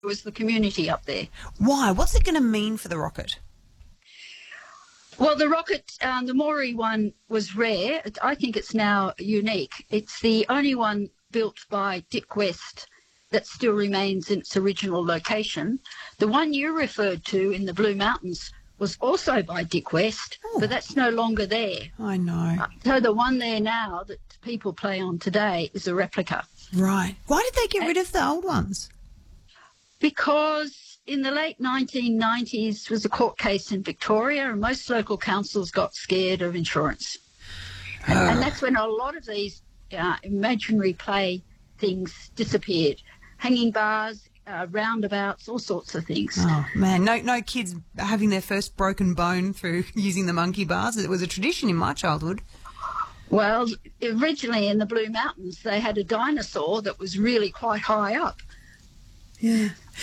was the community up there. Why? What's it going to mean for the rocket? Well, the rocket, the Moree one was rare. I think it's now unique. It's the only one built by Dick West that still remains in its original location. The one you referred to in the Blue Mountains was also by Dick West, but that's no longer there. I know. So the one there now that people play on today is a replica. Right. Why did they get rid of the old ones? Because in the late 1990s was a court case in Victoria, and most local councils got scared of insurance. And that's when a lot of these imaginary play things disappeared. Hanging bars, roundabouts, all sorts of things. Oh, man. No kids having their first broken bone through using the monkey bars. It was a tradition in my childhood. Well, originally in the Blue Mountains, they had a dinosaur that was really quite high up. Yeah.